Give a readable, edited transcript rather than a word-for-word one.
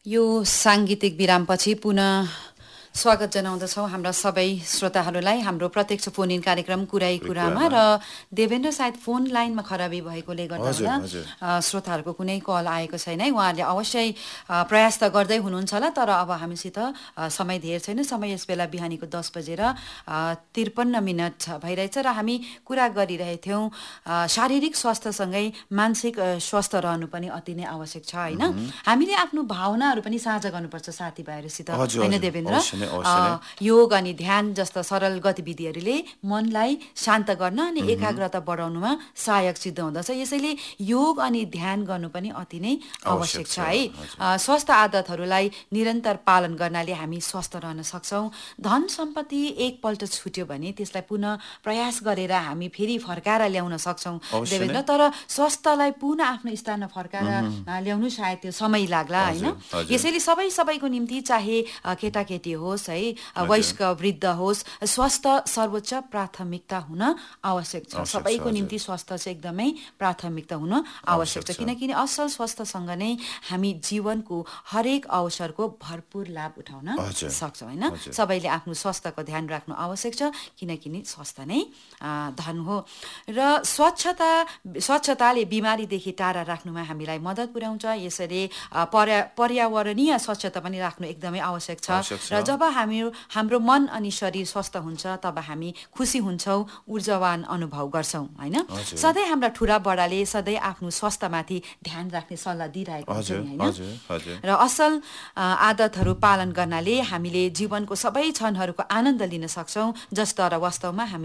यो सांगीतिक विरामपछि पुनः स्वागत जनाउँदछौँ हाम्रा सबै श्रोताहरूलाई हाम्रो प्रत्यक्ष फोन इन कार्यक्रम कुरै कुरामा र देवेन्द्र सायद फोन लाइनमा खराबी भएकोले गर्दा होला श्रोताहरूको कुनै कल आएको छैन है। उहाँहरूले अवश्य प्रयास त गर्दै हुनुहुन्छ होला, तर अब हामीसित समय धेर छैन। समय यस बेला बिहानीको 10:53 भइरहेछ र हामी कुरा गरिरहेथ्यौँ शारीरिक स्वास्थ्यसँगै मानसिक स्वास्थ्य रहनु पनि अति नै आवश्यक छ होइन। हामीले आफ्नो भावनाहरू पनि साझा गर्नुपर्छ साथीभाइहरूसित होइन देवेन्द्र। योग अनि ध्यान जस्ता सरल गतिविधिहरूले मनलाई शान्त गर्न अनि एकाग्रता बढाउनुमा सहायक सिद्ध हुँदछ। यसैले योग अनि ध्यान गर्नु पनि अति नै आवश्यक छ है। स्वस्थ आदतहरूलाई निरन्तर पालन गर्नाले हामी स्वस्थ रहन सक्छौँ। धन सम्पत्ति एकपल्ट छुट्यो भने त्यसलाई पुनः प्रयास गरेर हामी फेरि फर्काएर ल्याउन सक्छौँ देवेन्द्र, तर स्वास्थ्यलाई पुनः आफ्नो स्थानमा फर्काएर ल्याउनु सायद त्यो समय लाग्ला होइन। यसैले सबैको निम्ति चाहे केटाकेटी होस् है, वयस्क वृद्ध होस्, स्वास्थ्य सर्वोच्च प्राथमिकता हुन आवश्यक छ। सबैको निम्ति स्वास्थ्य चाहिँ एकदमै प्राथमिकता हुन आवश्यक छ, किनकि असल स्वास्थ्यसँग नै हामी जीवनको हरेक अवसरको भरपूर लाभ उठाउन सक्छौँ होइन। सबैले आफ्नो स्वास्थ्यको ध्यान राख्नु आवश्यक छ, किनकि स्वास्थ्य नै धन हो। र स्वच्छताले बिमारीदेखि टाढा राख्नुमा हामीलाई मद्दत पुर्याउँछ। यसरी पर्यावरणीय स्वच्छता पनि राख्नु एकदमै आवश्यक छ। र जब हाम्रो मन अनि शरीर स्वस्थ हुन्छ तब हामी खुसी हुन्छौँ, ऊर्जावान अनुभव गर्छौँ होइन। सधैँ हाम्रा ठुला बडाले सधैँ आफ्नो स्वास्थ्यमाथि ध्यान राख्ने सल्लाह दिइरहेको हुन्छ नि होइन। र असल आदतहरू पालन गर्नाले हामीले जीवनको सबै क्षणहरूको आनन्द लिन सक्छौँ, जसद्वारा वास्तवमा हामी